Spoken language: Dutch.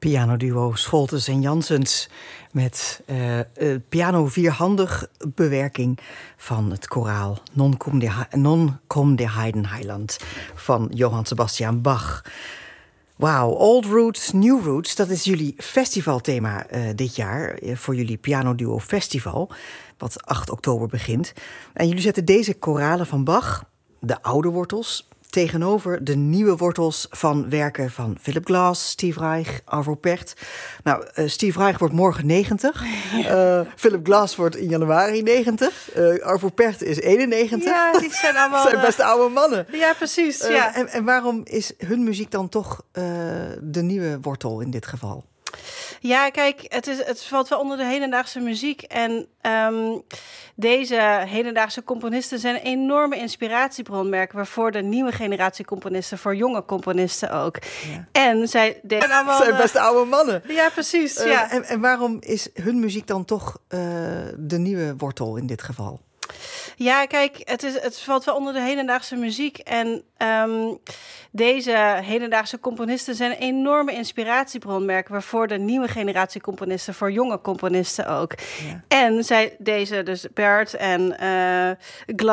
Pianoduo Scholtes en Janssens met piano vierhandig bewerking van het koraal Non kom de Heidenheiland van Johann Sebastian Bach. Wauw, Old Roots, New Roots, dat is jullie festivalthema dit jaar voor jullie Pianoduo Festival, wat 8 oktober begint. En jullie zetten deze koralen van Bach, de oude wortels, tegenover de nieuwe wortels van werken van Philip Glass, Steve Reich, Arvo Pärt. Nou, Steve Reich wordt morgen 90. Philip Glass wordt in januari 90. Arvo Pärt is 91. Ja, die zijn allemaal... zijn best oude mannen. Ja, precies. Ja. En waarom is hun muziek dan toch de nieuwe wortel in dit geval? Ja, kijk, het valt wel onder de hedendaagse muziek. En deze hedendaagse componisten zijn een enorme inspiratiebron, merken we, voor de nieuwe generatie componisten, voor jonge componisten ook. Ja. En zij zijn allemaal... zijn best oude mannen. Ja, precies. Ja. En waarom is hun muziek dan toch de nieuwe wortel in dit geval? Ja, kijk, het valt wel onder de hedendaagse muziek. En deze hedendaagse componisten zijn een enorme inspiratiebron, merken we, voor de nieuwe generatie componisten, voor jonge componisten ook. Ja. En deze, dus Pärt en Glass,